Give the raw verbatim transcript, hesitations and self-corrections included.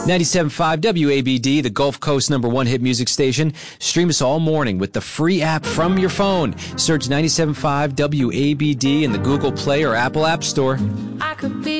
ninety-seven point five W A B D, the Gulf Coast number one hit music station. Stream us all morning with the free app from your phone. Search ninety-seven point five W A B D in the Google Play or Apple App Store. I could be